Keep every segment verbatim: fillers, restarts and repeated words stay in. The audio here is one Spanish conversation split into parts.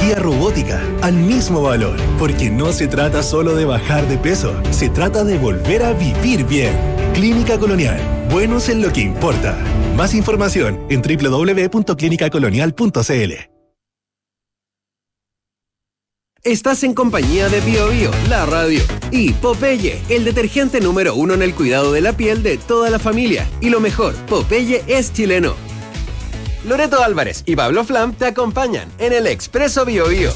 cirugía robótica al mismo valor, porque no se trata solo de bajar de peso, se trata de volver a vivir bien. Clínica Colonial, buenos en lo que importa. Más información en doble u doble u doble u punto clínica colonial punto c l. Estás en compañía de Bio Bio, la radio, y Popeye, el detergente número uno en el cuidado de la piel de toda la familia. Y lo mejor, Popeye es chileno. Loreto Álvarez y Pablo Flam te acompañan en el Expreso Bio Bio.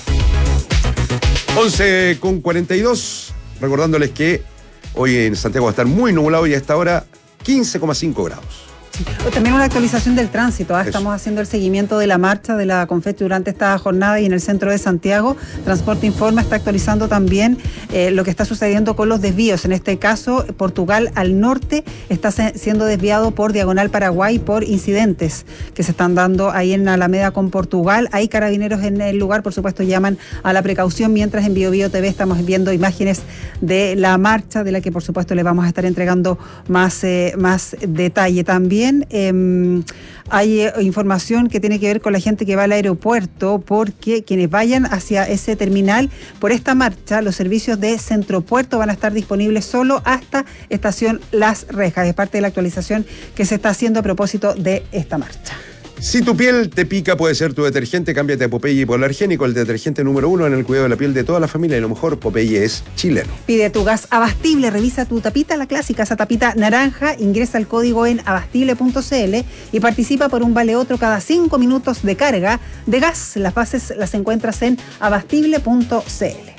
once con cuarenta y dos, recordándoles que hoy en Santiago va a estar muy nublado y a esta hora quince coma cinco grados. También una actualización del tránsito. ¿eh? Estamos haciendo el seguimiento de la marcha de la Confetti durante esta jornada y en el centro de Santiago. Transporte Informa está actualizando también eh, lo que está sucediendo con los desvíos. En este caso, Portugal al norte está se, siendo desviado por Diagonal Paraguay por incidentes que se están dando ahí en Alameda con Portugal. Hay carabineros en el lugar, por supuesto, llaman a la precaución, mientras en Bio Bio T V estamos viendo imágenes de la marcha, de la que por supuesto le vamos a estar entregando más, eh, más detalle también. Eh, hay eh, información que tiene que ver con la gente que va al aeropuerto, porque quienes vayan hacia ese terminal por esta marcha, los servicios de Centropuerto van a estar disponibles solo hasta estación Las Rejas. Es parte de la actualización que se está haciendo a propósito de esta marcha. Si tu piel te pica, puede ser tu detergente. Cámbiate a Popeye Hipoalergénico, el detergente número uno en el cuidado de la piel de toda la familia. Y lo mejor, Popeye es chileno. Pide tu gas Abastible, revisa tu tapita, la clásica, esa tapita naranja, ingresa el código en abastible punto c l y participa por un vale otro cada cinco minutos de carga de gas. Las bases las encuentras en abastible punto c l.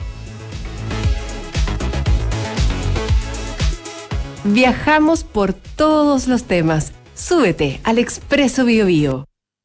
Viajamos por todos los temas. Súbete al Expreso Bio Bio.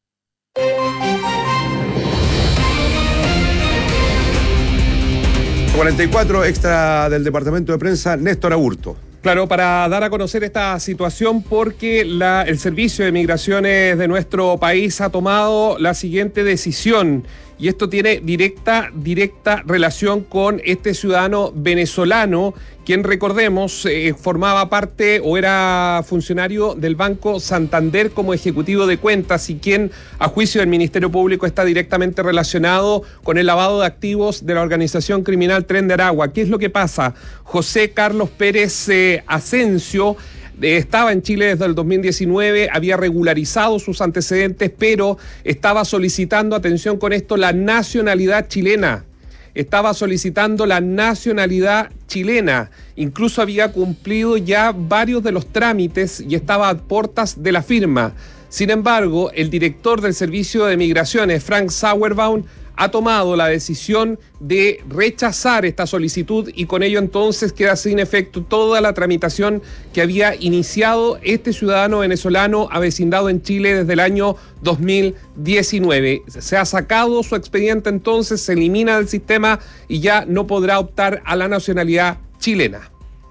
cuarenta y cuatro, extra del Departamento de Prensa, Néstor Aburto. Claro, para dar a conocer esta situación, porque la, el Servicio de Migraciones de nuestro país ha tomado la siguiente decisión, y esto tiene directa, directa relación con este ciudadano venezolano, quien, recordemos, eh, formaba parte o era funcionario del Banco Santander como ejecutivo de cuentas, y quien, a juicio del Ministerio Público, está directamente relacionado con el lavado de activos de la organización criminal Tren de Aragua. ¿Qué es lo que pasa? José Carlos Pérez eh, Asensio eh, estaba en Chile desde el dos mil diecinueve, había regularizado sus antecedentes, pero estaba solicitando, atención con esto, la nacionalidad chilena. Estaba solicitando la nacionalidad chilena. Incluso había cumplido ya varios de los trámites y estaba a puertas de la firma. Sin embargo, el director del Servicio de Migraciones, Frank Sauerbaum, ha tomado la decisión de rechazar esta solicitud, y con ello entonces queda sin efecto toda la tramitación que había iniciado este ciudadano venezolano avecindado en Chile desde el año dos mil diecinueve. Se ha sacado su expediente, entonces se elimina del sistema y ya no podrá optar a la nacionalidad chilena.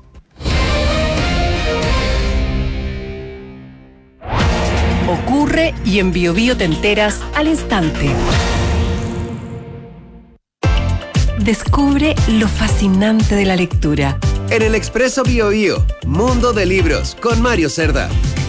Ocurre y en Bio Bio te enteras al instante. Descubre lo fascinante de la lectura. En el Expreso Bio Bio, Mundo de Libros, con Mario Cerda.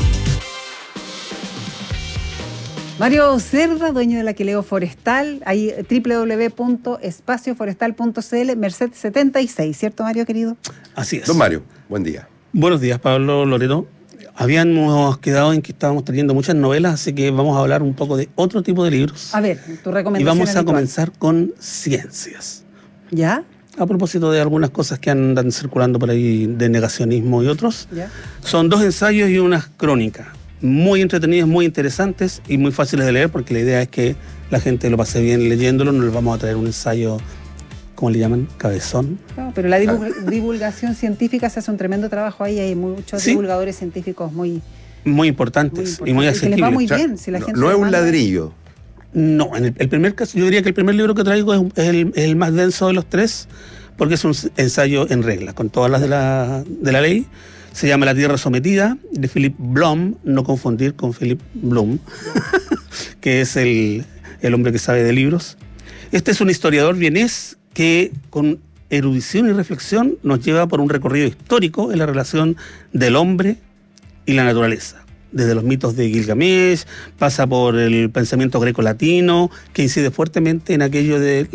Mario Cerda, dueño de la Queleo Forestal, ahí doble u doble u doble u punto espacio forestal punto c l, Merced setenta y seis, ¿cierto, Mario, querido? Así es. Don Mario, buen día. Buenos días, Pablo, Loreto. Habíamos quedado en que estábamos teniendo muchas novelas, así que vamos a hablar un poco de otro tipo de libros. A ver, tu recomendación. Y vamos a habitual. comenzar con ciencias. ¿Ya? A propósito de algunas cosas que andan circulando por ahí de negacionismo y otros. ¿Ya? Son dos ensayos y unas crónicas. Muy entretenidas, muy interesantes y muy fáciles de leer, porque la idea es que la gente lo pase bien leyéndolo. No les vamos a traer un ensayo, ¿cómo le llaman? Cabezón. No, pero la divulg- divulgación científica se hace un tremendo trabajo ahí. Hay muchos ¿Sí? divulgadores científicos muy, Muy importantes muy y muy importantes. Y que les va asequibles. muy O sea, bien. Si la no, gente no es un demanda- ladrillo. No, en el, el primer caso, yo diría que el primer libro que traigo es, es el, es el más denso de los tres, porque es un ensayo en regla, con todas las de la, de la ley. Se llama La Tierra Sometida, de Philip Blom, no confundir con Philip Bloom, que es el, el hombre que sabe de libros. Este es un historiador vienés que, con erudición y reflexión, nos lleva por un recorrido histórico en la relación del hombre y la naturaleza. Desde los mitos de Gilgamesh, pasa por el pensamiento greco-latino, que incide fuertemente en aquello de